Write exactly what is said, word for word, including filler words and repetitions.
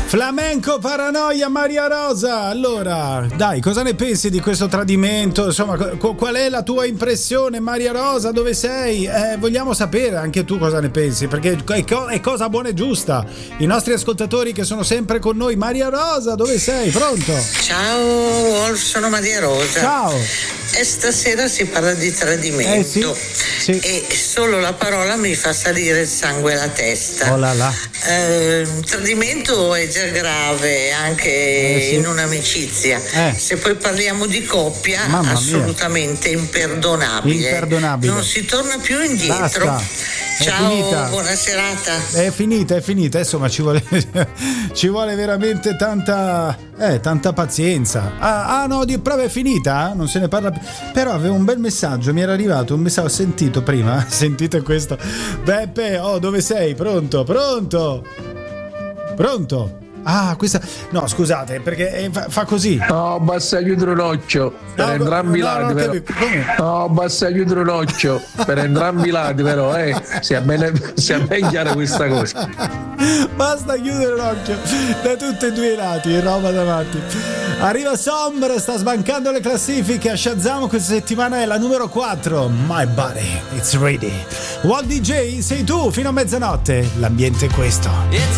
Flamenco Paranoia, Maria Rosa. Allora, dai, cosa ne pensi di questo tradimento? Insomma, co- qual è la tua impressione, Maria Rosa? Dove sei? Eh, vogliamo sapere anche tu cosa ne pensi, perché è, co- è cosa buona e giusta. I nostri ascoltatori che sono sempre con noi. Maria Rosa, dove sei? Pronto? Ciao Wolf, sono Maria Rosa. Ciao. E stasera si parla di tradimento. Eh sì, sì. E solo la parola mi fa salire il sangue alla testa. Oh là là. Eh, tradimento è già grave anche eh sì. in un'amicizia. Eh. Se poi parliamo di coppia, Mamma assolutamente mia. imperdonabile. Imperdonabile. Non si torna più indietro. Basta. Ciao, buona serata. È finita, è finita. Insomma, ci vuole, ci vuole veramente tanta, eh, tanta pazienza. Ah, ah no, di prova è finita, non se ne parla più. Però avevo un bel messaggio, mi era arrivato un messaggio, ho sentito prima, sentite questo. Beppe, oh, dove sei? Pronto? Pronto? Pronto? Ah, questa. No, scusate, perché fa, fa così. No, basta chiudere un occhio per no, entrambi i no, lati, no, però. come? No, basta chiudere un occhio per entrambi i lati, però, eh. Sia bene, sia ben chiara questa cosa. Basta chiudere l'occhio da tutti e due i lati, roba davanti. Arriva Sombra, sta sbancando le classifiche. A Shazam questa settimana è la numero quattro. My body, it's ready. Walt D J, sei tu fino a mezzanotte. L'ambiente è questo. It's